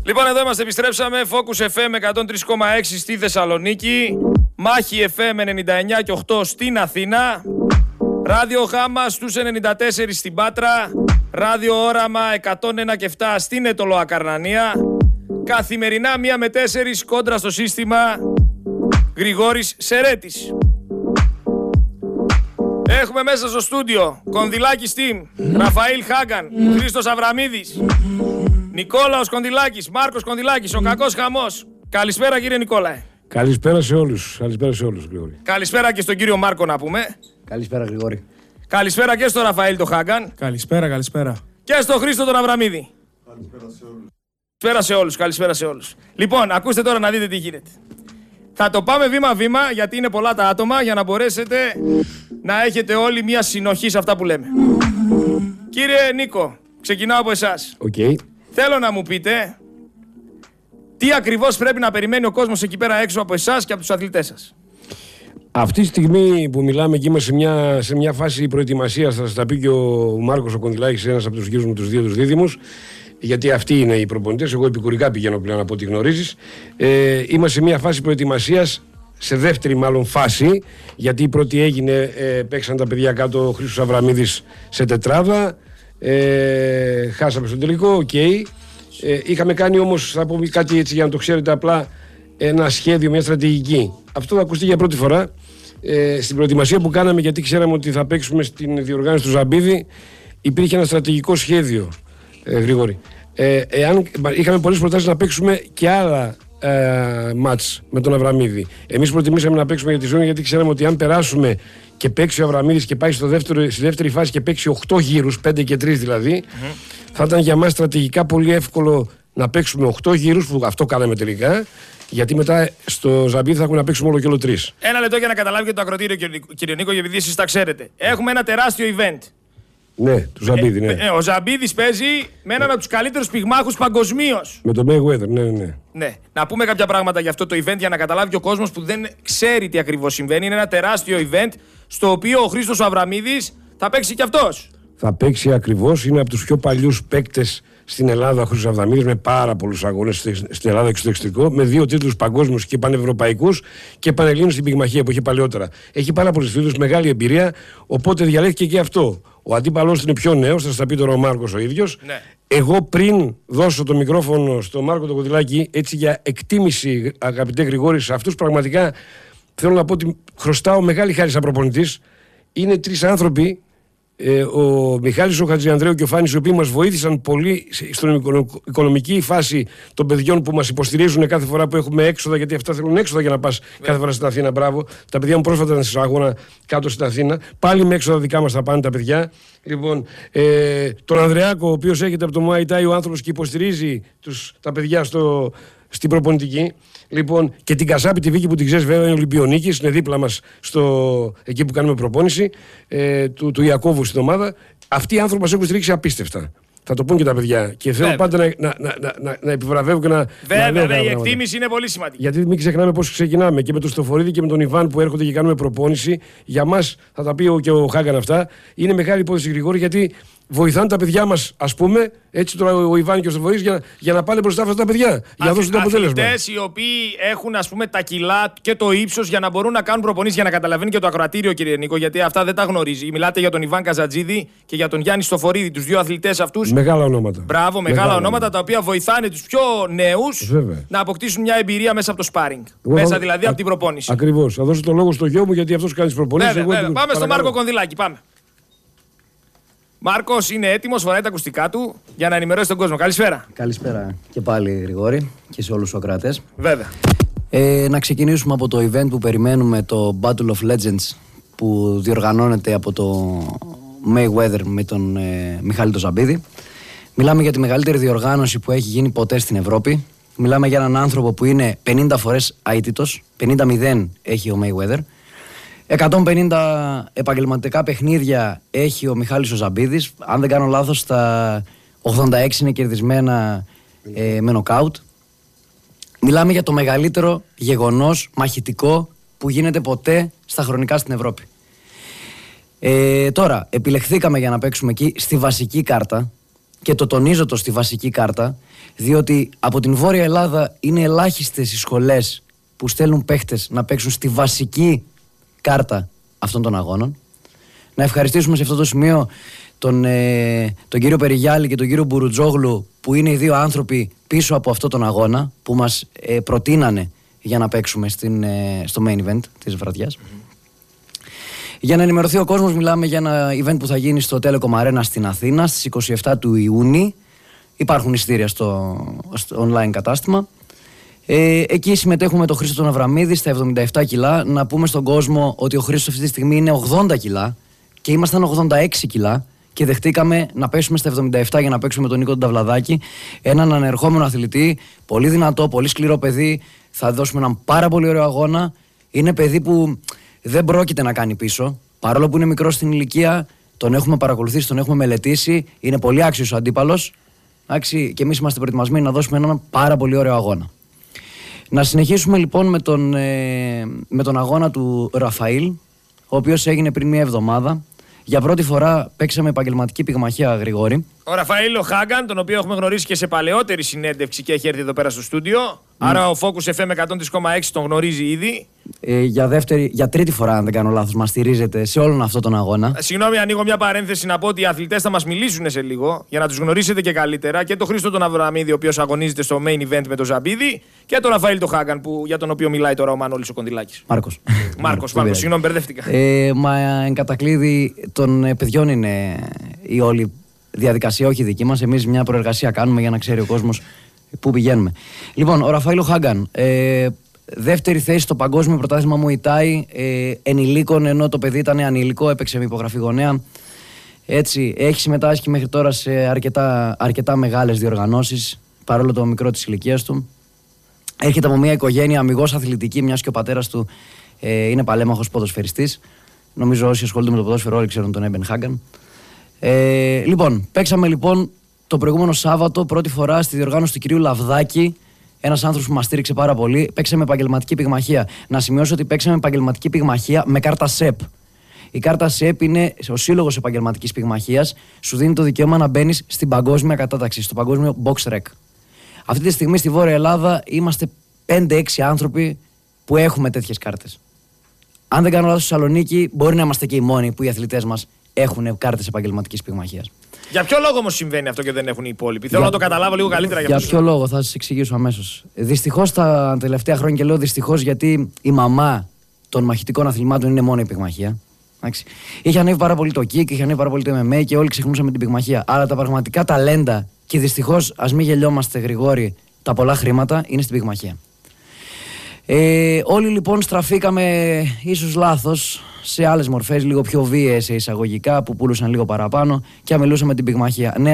Λοιπόν, εδώ είμαστε, επιστρέψαμε. Focus FM 103,6 στη Θεσσαλονίκη. Μάχη FM 99 και 8 στην Αθήνα. Ράδιο Γάμα στους 94 στην Πάτρα. Ράδιο Όραμα 101 και 7 στην Αιτωλοακαρνανία. Καθημερινά 1 με 4 κόντρα στο σύστημα. Γρηγόρης Σερέτης. Έχουμε μέσα στο στούντιο Κονδυλάκης Team, Ραφαήλ Χάγκαν, Χρήστος Αβραμίδης, Νικόλαος Κονδυλάκης, Μάρκος Κονδυλάκης, ο κακός χαμός. Καλησπέρα κύριε Νικόλαε. Καλησπέρα σε όλους, Γρηγόρη. Καλησπέρα και στον κύριο Μάρκο να πούμε. Καλησπέρα Γρηγόρη. Καλησπέρα και στον Ραφαήλ το Χάγκαν. Καλησπέρα. Και στον Χρήστο τον Αβραμίδη. Καλησπέρα σε όλους. Λοιπόν, ακούστε τώρα να δείτε τι γίνεται. Θα το πάμε βήμα-βήμα γιατί είναι πολλά τα άτομα για να μπορέσετε να έχετε όλοι μια συνοχή σε αυτά που λέμε. Κύριε Νίκο, ξεκινάω από εσάς. Okay. Θέλω να μου πείτε τι ακριβώς πρέπει να περιμένει ο κόσμος εκεί πέρα έξω από εσάς και από τους αθλητές σας. Αυτή τη στιγμή που μιλάμε εκεί είμαστε σε μια φάση προετοιμασίας, θα σας τα πει και ο Μάρκος ο Κονδυλάκης, ένας από τους γύρους με τους δύο τους δίδυμους, γιατί αυτοί είναι οι προπονητές, εγώ επικουρικά πηγαίνω πλέον από ό,τι γνωρίζεις. Είμαστε σε μια φάση προετοιμασίας, σε δεύτερη μάλλον φάση, γιατί η πρώτη έγινε, παίξαν τα παιδιά κάτω, ο Χρήστος Αβραμίδης σε τετράδα, χάσαμε στο τελικό, okay. Είχαμε κάνει όμως, θα πω κάτι έτσι για να το ξέρετε απλά, ένα σχέδιο, μια στρατηγική. Αυτό θα ακουστεί για πρώτη φορά στην προετοιμασία που κάναμε, γιατί ξέραμε ότι θα παίξουμε στην διοργάνωση του Ζαμπίδη. Υπήρχε ένα στρατηγικό σχέδιο, Γρηγόρη. Είχαμε πολλές προτάσεις να παίξουμε και άλλα μάτς με τον Αβραμίδη. Εμείς προτιμήσαμε να παίξουμε για τη ζώνη, γιατί ξέραμε ότι αν περάσουμε και παίξει ο Αβραμίδης και πάει στη δεύτερη φάση και παίξει 8 γύρους, 5 και 3 δηλαδή, θα ήταν για μας στρατηγικά πολύ εύκολο να παίξουμε 8 γύρους, που αυτό κάναμε τελικά. Γιατί μετά στο Ζαμπίδη θα έχουμε να παίξουμε όλο και όλο 3. Ένα λεπτό για να καταλάβει και το ακροτήριο, κύριε Νίκο, επειδή εσείς τα ξέρετε. Έχουμε ένα τεράστιο event. Ναι, του Ζαμπίδη, ναι. Ο Ζαμπίδης παίζει με έναν από τους καλύτερους πυγμάχους παγκοσμίως. Με τον Mayweather, ναι. Να πούμε κάποια πράγματα για αυτό το event για να καταλάβει και ο κόσμος που δεν ξέρει τι ακριβώς συμβαίνει. Είναι ένα τεράστιο event στο οποίο ο Χρήστος Αβραμίδης θα παίξει κι αυτός. Θα παίξει ακριβώς, είναι από τους πιο παλιούς παίκτες στην Ελλάδα ο Χρήστος Αβραμίδης, με πάρα πολλούς αγώνες στην Ελλάδα και στο εξωτερικό, με 2 τίτλους παγκόσμιους και πανευρωπαϊκούς και πανελλήνιους στην πυγμαχία που είχε παλαιότερα. Έχει πάρα πολλούς τίτλους, μεγάλη εμπειρία, οπότε διαλέχθηκε και αυτό. Ο αντίπαλός είναι πιο νέος, θα σας τα πει τώρα ο Μάρκος ο ίδιος. Ναι. Εγώ πριν δώσω το μικρόφωνο στον Μάρκο τον Κονδυλάκη, έτσι για εκτίμηση, αγαπητέ Γρηγόρη, σε αυτούς πραγματικά θέλω να πω ότι χρωστάω μεγάλη χάρη σαν προπονητής. Είναι 3 άνθρωποι. Ο Μιχάλης, ο Χατζιανδρέου και ο Φάνης, οι οποίοι μας βοήθησαν πολύ στην οικονομική φάση των παιδιών που μας υποστηρίζουν κάθε φορά που έχουμε έξοδα, γιατί αυτά θέλουν έξοδα για να πας κάθε φορά στην Αθήνα. Μπράβο. Τα παιδιά μου πρόσφατα ήταν σε αγώνα κάτω στην Αθήνα. Πάλι με έξοδα δικά μας θα πάνε τα παιδιά. Λοιπόν, τον Ανδρεάκο, ο οποίος έρχεται από το Muay Thai, ο άνθρωπος και υποστηρίζει τα παιδιά στην προπονητική. Λοιπόν, και την Κασάπη τη Βίκη που την ξέρεις βέβαια, είναι Ολυμπιονίκης, είναι δίπλα μας εκεί που κάνουμε προπόνηση, του Ιακώβου στην ομάδα. Αυτοί οι άνθρωποι μας έχουν στηρίξει απίστευτα. Θα το πούν και τα παιδιά. Και θέλω πάντα να επιβραβεύω και να. Βέβαια, η εκτίμηση είναι πολύ σημαντική. Γιατί μην ξεχνάμε πώς ξεκινάμε. Και με τον Στοφορίδη και με τον Ιβάν που έρχονται και κάνουμε προπόνηση. Για μας, θα τα πει και ο Χάγκαν αυτά, είναι μεγάλη υπόθεση, Γρηγόρη, γιατί βοηθάνε τα παιδιά μας, ας πούμε, έτσι τώρα ο Ιβάν και ο Στοφορίδης, για να πάνε μπροστά αυτά τα παιδιά. Για να δώσουν το αποτέλεσμα. Αθλητές οι οποίοι έχουν, ας πούμε, τα κιλά και το ύψος για να μπορούν να κάνουν προπονήσεις, για να καταλαβαίνει και το ακροατήριο, κύριε Νίκο, γιατί αυτά δεν τα γνωρίζει. Μιλάτε για τον Ιβάν Καζατζίδη και για τον Γιάννη Στοφορίδη, τους 2 αθλητές αυτούς. Μεγάλα ονόματα. Μπράβο, μεγάλα ονόματα τα οποία βοηθάνε τους πιο νέους να αποκτήσουν μια εμπειρία μέσα από το sparring. Μέσα δηλαδή από την προπόνηση. Ακριβώς. Θα δώσω το λόγο στο γιο μου γιατί αυτός κάνει τις προπονήσεις. Πάμε στον Μάρκο Κονδυλάκη. Πάμε. Μάρκος είναι έτοιμος, φοράει τα ακουστικά του για να ενημερώσει τον κόσμο. Καλησπέρα. Καλησπέρα και πάλι Γρηγόρη και σε όλους τους ακροατές. Βέβαια. Να ξεκινήσουμε από το event που περιμένουμε, το Battle of Legends, που διοργανώνεται από το Mayweather με τον Μιχάλη τον Ζαμπίδη. Μιλάμε για τη μεγαλύτερη διοργάνωση που έχει γίνει ποτέ στην Ευρώπη. Μιλάμε για έναν άνθρωπο που είναι 50 φορές αίτητος, 50-0 έχει ο Mayweather. 150 επαγγελματικά παιχνίδια έχει ο Μιχάλης ο Ζαμπίδης. Αν δεν κάνω λάθος, τα 86 είναι κερδισμένα με νοκάουτ. Μιλάμε για το μεγαλύτερο γεγονός μαχητικό που γίνεται ποτέ στα χρονικά στην Ευρώπη. Τώρα, επιλεχθήκαμε για να παίξουμε εκεί στη βασική κάρτα και το τονίζω το στη βασική κάρτα, διότι από την Βόρεια Ελλάδα είναι ελάχιστες οι σχολές που στέλνουν παίχτες να παίξουν στη βασική κάρτα αυτών των αγώνων. Να ευχαριστήσουμε σε αυτό το σημείο τον κύριο Περιγιάλη και τον κύριο Μπουρουτζόγλου, που είναι οι δύο άνθρωποι πίσω από αυτόν τον αγώνα, που μας προτείνανε για να παίξουμε στο main event της βραδιάς. Για να ενημερωθεί ο κόσμος, μιλάμε για ένα event που θα γίνει στο Telecom Arena στην Αθήνα στις 27 του Ιούνιου. Υπάρχουν εισιτήρια στο online κατάστημα. Εκεί συμμετέχουμε τον Χρήστο τον Αβραμίδη στα 77 κιλά. Να πούμε στον κόσμο ότι ο Χρήστος αυτή τη στιγμή είναι 80 κιλά και ήμασταν 86 κιλά και δεχτήκαμε να πέσουμε στα 77 για να παίξουμε με τον Νίκο τον Ταυλαδάκη. Έναν ανερχόμενο αθλητή, πολύ δυνατό, πολύ σκληρό παιδί. Θα δώσουμε έναν πάρα πολύ ωραίο αγώνα. Είναι παιδί που δεν πρόκειται να κάνει πίσω. Παρόλο που είναι μικρό στην ηλικία, τον έχουμε παρακολουθήσει, τον έχουμε μελετήσει. Είναι πολύ άξιος ο αντίπαλος. Και εμείς είμαστε προετοιμασμένοι να δώσουμε έναν πάρα πολύ ωραίο αγώνα. Να συνεχίσουμε λοιπόν με τον αγώνα του Ραφαήλ, ο οποίος έγινε πριν μία εβδομάδα. Για πρώτη φορά παίξαμε επαγγελματική πυγμαχία, Γρηγόρη. Ο Ραφαήλ ο Χάγκαν, τον οποίο έχουμε γνωρίσει και σε παλαιότερη συνέντευξη και έχει έρθει εδώ πέρα στο στούντιο. Άρα ο Focus FM 103,6 τον γνωρίζει ήδη. Για τρίτη φορά, αν δεν κάνω λάθος, μας στηρίζεται σε όλον αυτόν τον αγώνα. Συγγνώμη, ανοίγω μια παρένθεση να πω ότι οι αθλητές θα μας μιλήσουν σε λίγο για να τους γνωρίσετε και καλύτερα. Και τον Χρήστο τον Αβραμίδη, ο οποίος αγωνίζεται στο main event με τον Ζαμπίδη. Και τον Ραφαήλ τον Χάγκαν, για τον οποίο μιλάει τώρα ο Μανώλης ο Κονδυλάκης. Μάρκος, συγγνώμη, μπερδεύτηκα. Μα εν κατακλείδη των παιδιών είναι η όλη διαδικασία, όχι δική μας. Εμείς μια προεργασία κάνουμε για να ξέρει ο κόσμος πού πηγαίνουμε. Λοιπόν, ο Ραφαήλ ο Χάγκαν, δεύτερη θέση στο παγκόσμιο πρωτάθλημα Muay Thai ενηλίκων, ενώ το παιδί ήταν ανηλικό, έπαιξε με υπογραφή γονέα. Έτσι, έχει συμμετάσχει μέχρι τώρα σε αρκετά μεγάλες διοργανώσεις, παρόλο το μικρό της ηλικίας του. Έρχεται από μια οικογένεια αμιγώς αθλητική, μιας και ο πατέρας του είναι παλέμαχος ποδοσφαιριστής. Νομίζω όσοι ασχολούνται με το ποδόσφαιρο όλοι ξέρουν τον Έμπεν Χάγκαν. Λοιπόν, παίξαμε λοιπόν το προηγούμενο Σάββατο πρώτη φορά στη διοργάνωση του κυρίου Λαβδάκη. Ένας άνθρωπος που μας στήριξε πάρα πολύ. Παίξαμε επαγγελματική πυγμαχία. Να σημειώσω ότι παίξαμε επαγγελματική πυγμαχία με κάρτα ΣΕΠ. Η κάρτα ΣΕΠ είναι ο σύλλογος επαγγελματικής πυγμαχίας. Σου δίνει το δικαίωμα να μπαίνεις στην παγκόσμια κατάταξη, στο παγκόσμιο box rec. Αυτή τη στιγμή στη Βόρεια Ελλάδα είμαστε 5-6 άνθρωποι που έχουμε τέτοιες κάρτες. Αν δεν κάνω λάθος, στη Θεσσαλονίκη μπορεί να είμαστε και οι μόνοι που οι αθλητές μας έχουν κάρτες επαγγελματικής πυγμαχίας. Για ποιο λόγο όμως συμβαίνει αυτό και δεν έχουν οι υπόλοιποι? Θέλω να το καταλάβω λίγο καλύτερα για ποιο λόγο, θα σας εξηγήσω αμέσως. Δυστυχώς τα τελευταία χρόνια, και λέω δυστυχώς γιατί η μαμά των μαχητικών αθλημάτων είναι μόνο η πυγμαχία. Είχε ανέβει πάρα πολύ το kick, είχε ανέβει πάρα πολύ το MMA και όλοι ξεχνούσαμε την πυγμαχία. Αλλά τα πραγματικά ταλέντα, και δυστυχώς ας μην γελιόμαστε, Γρηγόρη, τα πολλά χρήματα είναι στην πυγμαχία. Όλοι λοιπόν στραφήκαμε ίσως λάθος σε άλλες μορφές, λίγο πιο βίαιες εισαγωγικά, που πούλουσαν λίγο παραπάνω και αμιλούσαμε την πυγμαχία. Ναι,